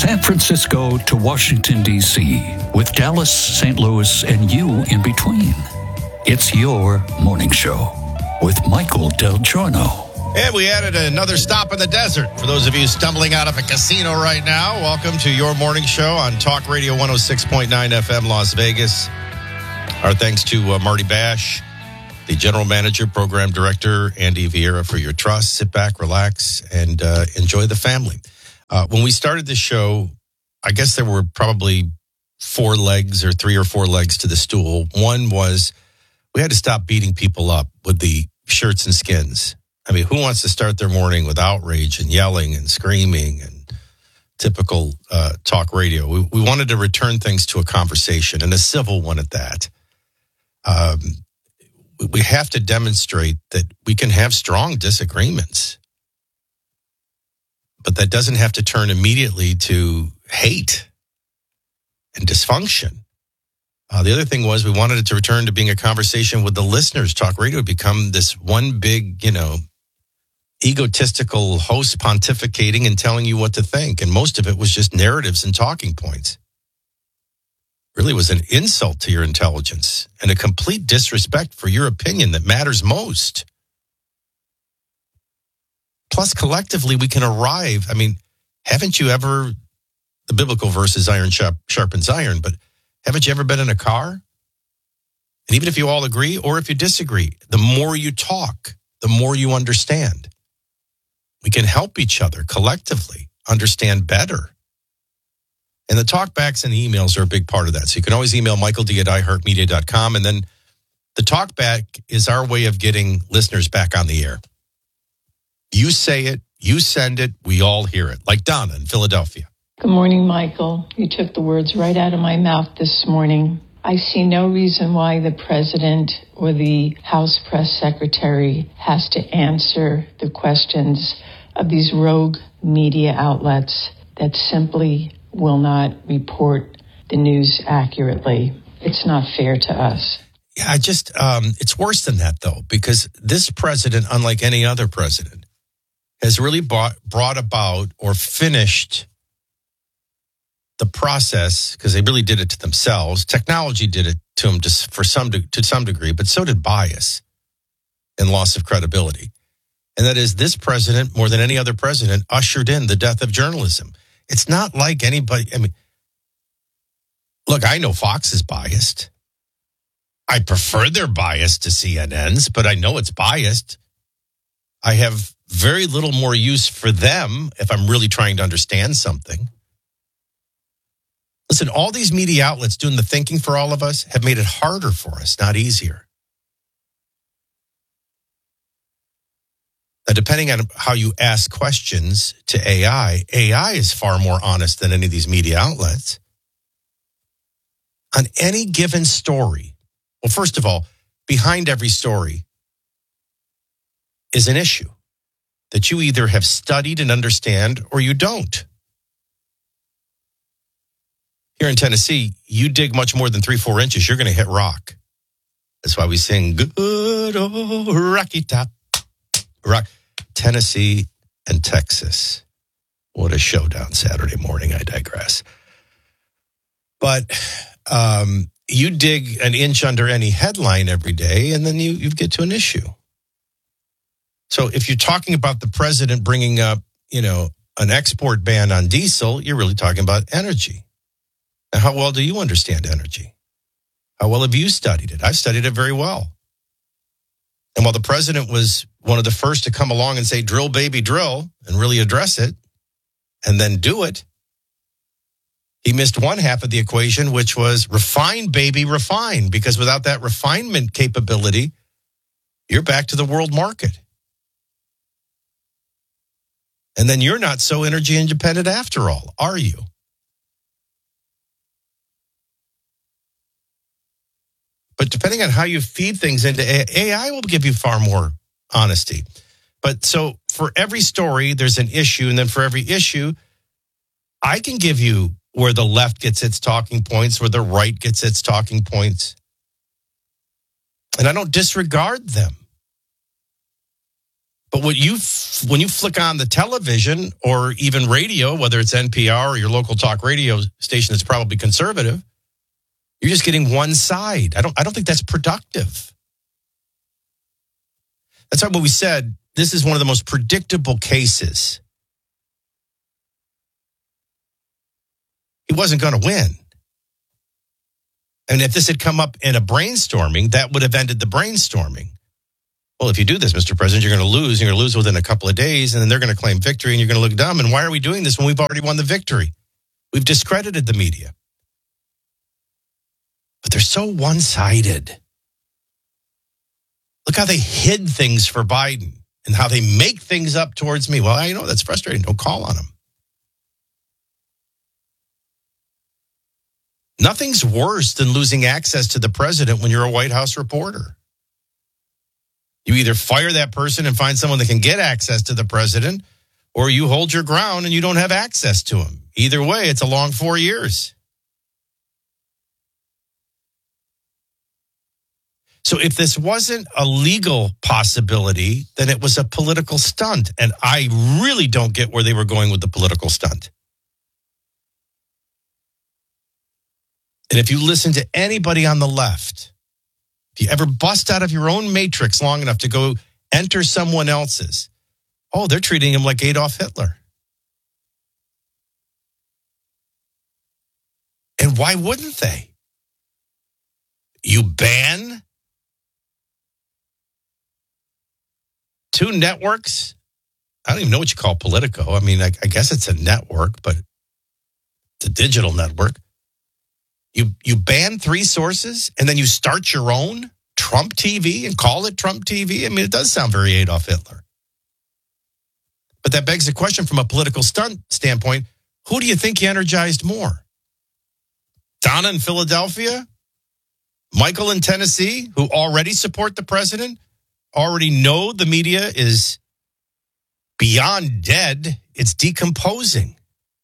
San Francisco to Washington, D.C., with Dallas, St. Louis, and you in between. It's your morning show with Michael Del Giorno. And we added another stop in the desert. For those of you stumbling out of a casino right now, welcome to your morning show on Talk Radio 106.9 FM Las Vegas. Our thanks to Marty Bash, the General Manager, Program Director, Andy Vieira for your trust. Sit back, relax, and enjoy the family. When we started the show, I guess there were probably 3 or 4 legs to the stool. One was we had to stop beating people up with the shirts and skins. I mean, who wants to start their morning with outrage and yelling and screaming and typical talk radio? We wanted to return things to a conversation, and a civil one at that. We have to demonstrate that we can have strong disagreements, but that doesn't have to turn immediately to hate and dysfunction. The other thing was we wanted it to return to being a conversation with the listeners. Talk radio would become this one big, egotistical host pontificating and telling you what to think. And most of it was just narratives and talking points. Really was an insult to your intelligence and a complete disrespect for your opinion that matters most. Plus, collectively, we can arrive. I mean, haven't you ever, the biblical verse is iron sharpens iron, but haven't you ever been in a car? And even if you all agree or if you disagree, the more you talk, the more you understand. We can help each other collectively understand better. And the talkbacks and the emails are a big part of that. So you can always email michaeld@iheartmedia.com. And then the talkback is our way of getting listeners back on the air. You say it, you send it, we all hear it. Like Donna in Philadelphia. Good morning, Michael. You took the words right out of my mouth this morning. I see no reason why the president or the House press secretary has to answer the questions of these rogue media outlets that simply will not report the news accurately. It's not fair to us. Yeah, it's worse than that, though, because this president, unlike any other president, has really brought about or finished the process, because they really did it to themselves. Technology did it to them just to some degree, but so did bias and loss of credibility. And that is, this president, more than any other president, ushered in the death of journalism. It's not like anybody. I mean, look, I know Fox is biased. I prefer their bias to CNN's, but I know it's biased. I have very little more use for them if I'm really trying to understand something. Listen, all these media outlets doing the thinking for all of us have made it harder for us, not easier. Now, depending on how you ask questions to AI is far more honest than any of these media outlets. On any given story, well, first of all, behind every story is an issue that you either have studied and understand or you don't. Here in Tennessee, you dig much more than 3-4 inches, you're going to hit rock. That's why we sing Good Old Rocky Top. Rock. Tennessee and Texas. What a showdown Saturday morning. I digress. But you dig an inch under any headline every day, and then you get to an issue. So if you're talking about the president bringing up, an export ban on diesel, you're really talking about energy. Now, how well do you understand energy? How well have you studied it? I've studied it very well. And while the president was one of the first to come along and say, drill, baby, drill, and really address it, and then do it, he missed one half of the equation, which was refine, baby, refine. Because without that refinement capability, you're back to the world market. And then you're not so energy independent after all, are you? But depending on how you feed things into AI will give you far more honesty. But so for every story, there's an issue. And then for every issue, I can give you where the left gets its talking points, where the right gets its talking points. And I don't disregard them. But when you flick on the television or even radio, whether it's NPR or your local talk radio station that's probably conservative, you're just getting one side. I don't think that's productive. That's why we said this is one of the most predictable cases. He wasn't going to win. And if this had come up in a brainstorming, that would have ended the brainstorming. Well, if you do this, Mr. President, you're going to lose. You're going to lose within a couple of days, and then they're going to claim victory, and you're going to look dumb. And why are we doing this when we've already won the victory? We've discredited the media. But they're so one-sided. Look how they hid things for Biden and how they make things up towards me. Well, I know that's frustrating. Don't call on them. Nothing's worse than losing access to the president when you're a White House reporter. You either fire that person and find someone that can get access to the president, or you hold your ground and you don't have access to him. Either way, it's a long 4 years. So if this wasn't a legal possibility, then it was a political stunt. And I really don't get where they were going with the political stunt. And if you listen to anybody on the left, if you ever bust out of your own matrix long enough to go enter someone else's, oh, they're treating him like Adolf Hitler. And why wouldn't they? You ban 2 networks? I don't even know what you call Politico. I mean, I guess it's a network, but it's a digital network. You ban 3 sources and then you start your own Trump TV and call it Trump TV. I mean, it does sound very Adolf Hitler. But that begs the question from a political stunt standpoint, who do you think you energized more? Donna in Philadelphia? Michael in Tennessee, who already support the president, already know the media is beyond dead. It's decomposing.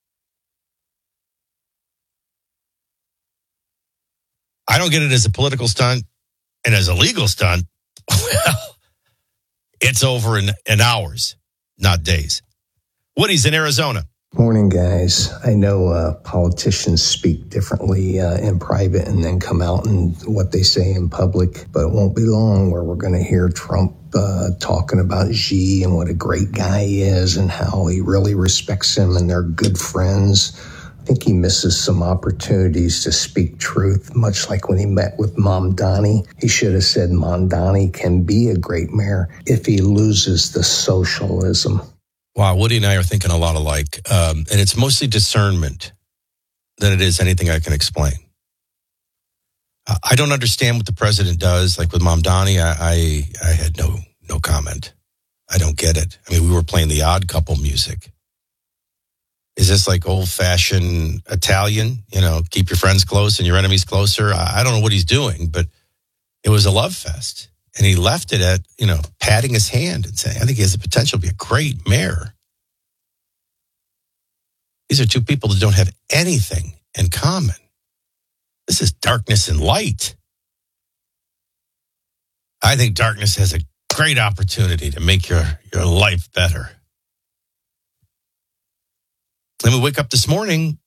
I don't get it as a political stunt, and as a legal stunt, well, it's over in hours, not days. Woody's in Arizona. Morning, guys. I know politicians speak differently in private and then come out and what they say in public, but it won't be long where we're going to hear Trump talking about Xi and what a great guy he is and how he really respects him and they're good friends. I think he misses some opportunities to speak truth, much like when he met with Mamdani. He should have said Mamdani can be a great mayor if he loses the socialism. Wow, Woody and I are thinking a lot alike. And it's mostly discernment than it is anything I can explain. I don't understand what the president does. Like with Mamdani, I had no comment. I don't get it. I mean, we were playing the Odd Couple music. Is this like old-fashioned Italian? You know, keep your friends close and your enemies closer? I don't know what he's doing, but it was a love fest. And he left it at, patting his hand and saying, I think he has the potential to be a great mayor. These are 2 people that don't have anything in common. This is darkness and light. I think darkness has a great opportunity to make your life better. Then we wake up this morning,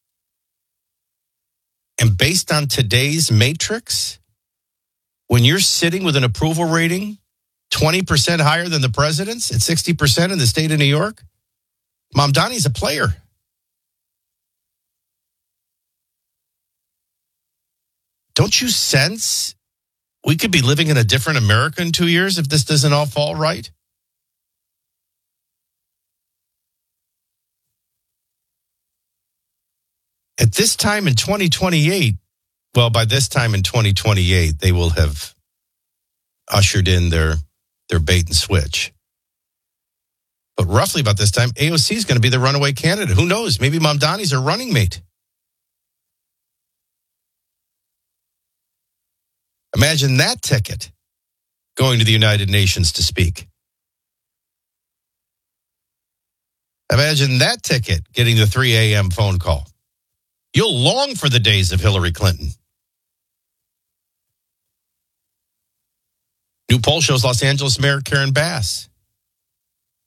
and based on today's matrix, when you're sitting with an approval rating 20% higher than the president's at 60% in the state of New York, Mamdani's a player. Don't you sense we could be living in a different America in 2 years if this doesn't all fall right? At this time in 2028, well, by this time in 2028, they will have ushered in their bait and switch. But roughly about this time, AOC is going to be the runaway candidate. Who knows? Maybe Mamdani's her running mate. Imagine that ticket going to the United Nations to speak. Imagine that ticket getting the 3 a.m. phone call. You'll long for the days of Hillary Clinton. New poll shows Los Angeles Mayor Karen Bass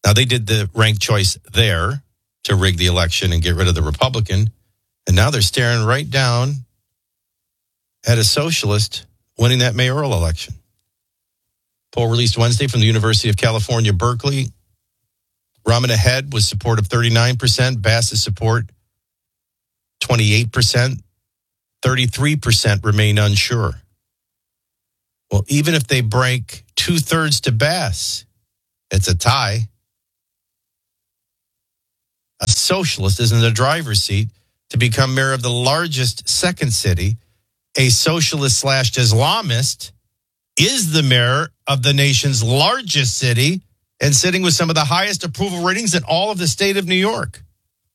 Now, they did the ranked choice there to rig the election and get rid of the Republican. And now they're staring right down at a socialist winning that mayoral election. Poll released Wednesday from the University of California, Berkeley. Rahman ahead with support of 39%. Bass's support, 28%. 33% remain unsure. Well, even if they break 2/3 to Bass, it's a tie. A socialist is in the driver's seat to become mayor of the largest second city. A socialist / Islamist is the mayor of the nation's largest city and sitting with some of the highest approval ratings in all of the state of New York.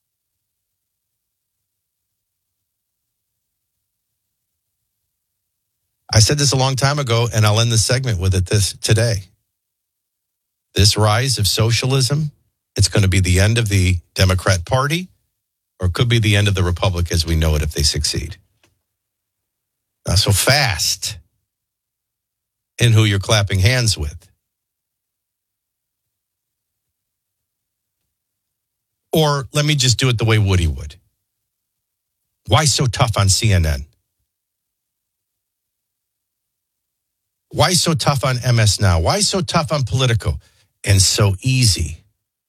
I said this a long time ago, and I'll end the segment with it today. This rise of socialism, it's going to be the end of the Democrat Party, or it could be the end of the Republic as we know it if they succeed. Not so fast in who you're clapping hands with. Or let me just do it the way Woody would. Why so tough on CNN? Why so tough on MS Now? Why so tough on Politico? And so easy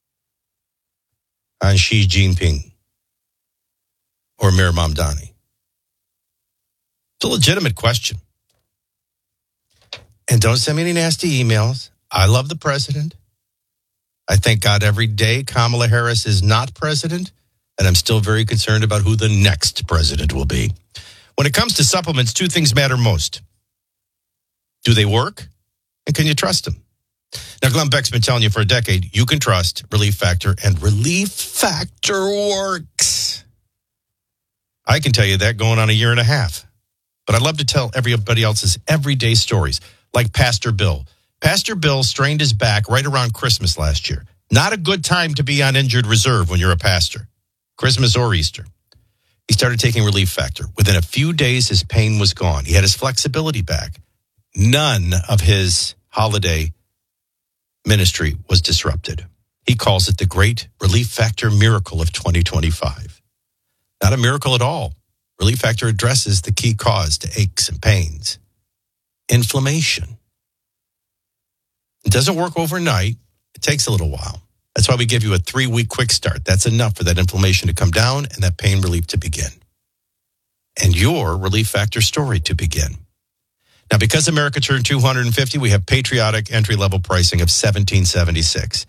on Xi Jinping or Mir Mamdani? It's a legitimate question. And don't send me any nasty emails. I love the president. I thank God every day Kamala Harris is not president, and I'm still very concerned about who the next president will be. When it comes to supplements, two things matter most. Do they work? And can you trust them? Now, Glenn Beck's been telling you for a decade, you can trust Relief Factor, and Relief Factor works. I can tell you that going on a year and a half. But I love to tell everybody else's everyday stories, like Pastor Bill. Pastor Bill strained his back right around Christmas last year. Not a good time to be on injured reserve when you're a pastor, Christmas or Easter. He started taking Relief Factor. Within a few days, his pain was gone. He had his flexibility back. None of his holiday ministry was disrupted. He calls it the great Relief Factor miracle of 2025. Not a miracle at all. Relief Factor addresses the key cause to aches and pains. Inflammation. It doesn't work overnight. It takes a little while. That's why we give you a 3-week quick start. That's enough for that inflammation to come down and that pain relief to begin. And your Relief Factor story to begin. Now, because America turned 250, we have patriotic entry-level pricing of $17.76.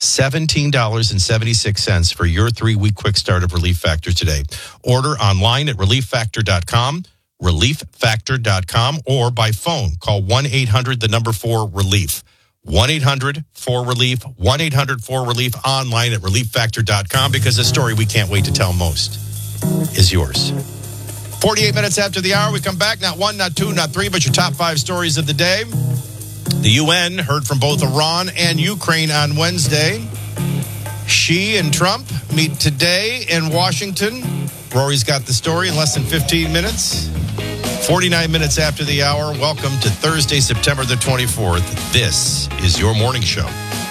$17.76 for your 3-week quick start of Relief Factor today. Order online at relieffactor.com, relieffactor.com, or by phone. Call 1-800-4-RELIEF. 1-800-4-RELIEF, 1-800-4-RELIEF, online at relieffactor.com, because the story we can't wait to tell most is yours. 48 minutes after the hour, we come back. Not one, not two, not three, but your top 5 stories of the day. The UN heard from both Iran and Ukraine on Wednesday. Xi and Trump meet today in Washington. Rory's got the story in less than 15 minutes. 49 minutes after the hour. Welcome to Thursday, September the 24th. This is your morning show.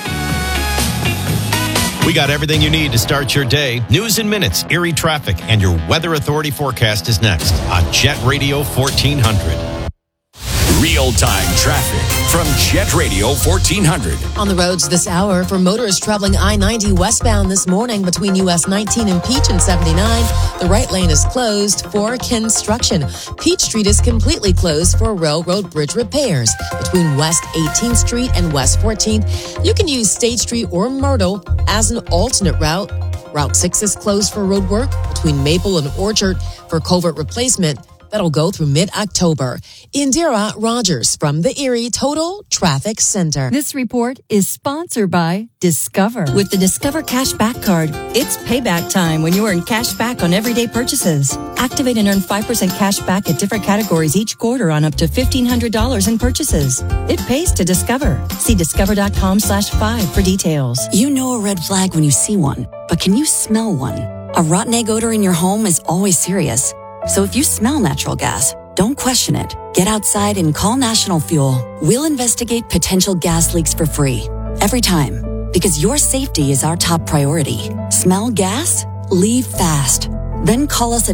We got everything you need to start your day. News in minutes, Erie traffic, and your Weather Authority forecast is next on Jet Radio 1400. Real-time traffic from Jet Radio 1400. On the roads this hour, for motorists traveling I-90 westbound this morning between US 19 and Peach and 79, the right lane is closed for construction. Peach Street is completely closed for railroad bridge repairs. Between West 18th Street and West 14th, you can use State Street or Myrtle as an alternate route. Route 6 is closed for road work between Maple and Orchard for culvert replacement. That'll go through mid-October. Indira Rogers from the Erie Total Traffic Center. This report is sponsored by Discover. With the Discover Cash Back Card, it's payback time when you earn cash back on everyday purchases. Activate and earn 5% cash back at different categories each quarter on up to $1,500 in purchases. It pays to Discover. See discover.com/5 for details. You know a red flag when you see one, but can you smell one? A rotten egg odor in your home is always serious. So if you smell natural gas, don't question it. Get outside and call National Fuel. We'll investigate potential gas leaks for free. Every time. Because your safety is our top priority. Smell gas? Leave fast. Then call us at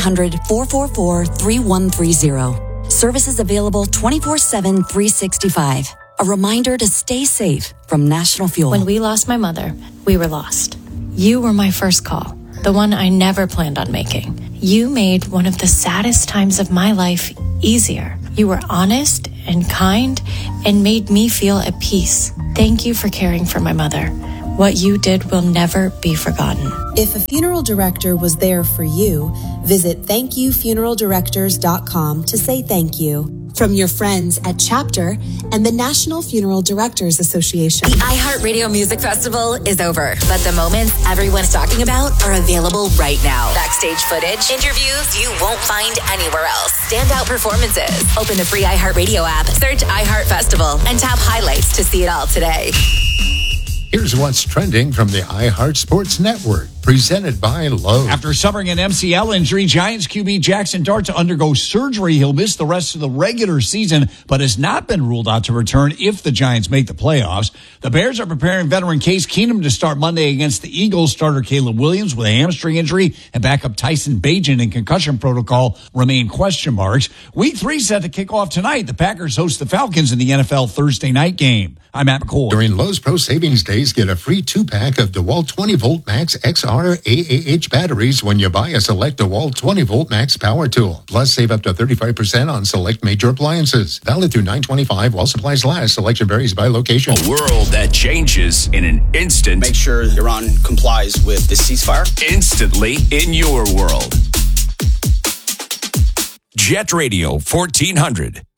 1-800-444-3130. Services available 24/7, 365. A reminder to stay safe from National Fuel. When we lost my mother, we were lost. You were my first call, the one I never planned on making. You made one of the saddest times of my life easier. You were honest and kind and made me feel at peace. Thank you for caring for my mother. What you did will never be forgotten. If a funeral director was there for you, visit thankyoufuneraldirectors.com to say thank you. From your friends at Chapter and the National Funeral Directors Association. The iHeartRadio Music Festival is over, but the moments everyone's talking about are available right now. Backstage footage, interviews you won't find anywhere else, standout performances. Open the free iHeartRadio app, search iHeart Festival, and tap highlights to see it all today. Here's what's trending from the iHeart Sports Network, presented by Lowe's. After suffering an MCL injury, Giants QB Jackson Dart to undergo surgery. He'll miss the rest of the regular season, but has not been ruled out to return if the Giants make the playoffs. The Bears are preparing veteran Case Keenum to start Monday against the Eagles. Starter Caleb Williams with a hamstring injury and backup Tyson Bagent in concussion protocol remain question marks. Week 3 set to kick off tonight. The Packers host the Falcons in the NFL Thursday night game. I'm Matt McCoy. During Lowe's Pro Savings Days, get a free 2-pack of DeWalt 20-volt Max XR AAH batteries when you buy a select DeWalt 20-volt Max power tool. Plus, save up to 35% on select major appliances. Valid through 9/25 while supplies last. Selection varies by location. A world that changes in an instant. Make sure Iran complies with the ceasefire. Instantly in your world. Jet Radio 1400.